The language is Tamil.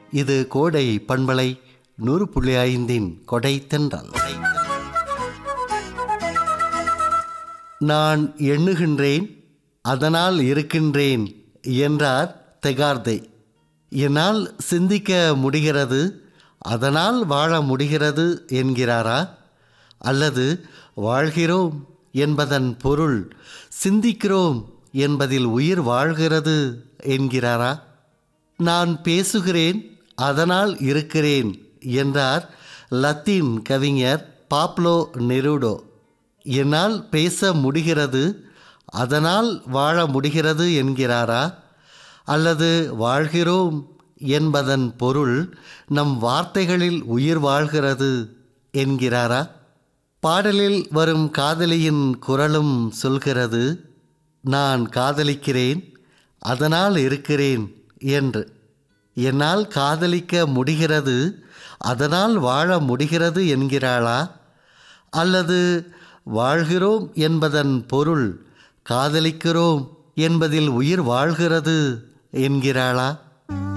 இது கோடை பண்பலை 100.5 கொடை தென்றல். நான் எண்ணுகின்றேன், அதனால் இருக்கின்றேன் என்றார் தெகார்தே. என்னால் சிந்திக்க முடிகிறது, அதனால் வாழ முடிகிறது என்கிறாரா? அல்லது வாழ்கிறோம் என்பதன் பொருள் சிந்திக்கிறோம் என்பதில் உயிர் வாழ்கிறது என்கிறாரா? நான் பேசுகிறேன், அதனால் இருக்கிறேன் என்றார் லத்தீன் கவிஞர் பாப்லோ நெரூடோ. என்னால் பேச முடிகிறது, அதனால் வாழ முடிகிறது என்கிறாரா? அல்லது வாழ்கிறோம் என்பதன் பொருள் நம் வார்த்தைகளில் உயிர் வாழ்கிறது என்கிறாரா? பாடலில் வரும் காதலியின் குரலும் சொல்கிறது, நான் காதலிக்கிறேன், அதனால் இருக்கிறேன் என்று. என்னால் காதலிக்க முடிகிறது, அதனால் வாழ முடிகிறது என்கிறாளா? அல்லது வாழ்கிறோம் என்பதன் பொருள் காதலிக்கிறோம் என்பதில் உயிர் வாழ்கிறது என்கிறாளா?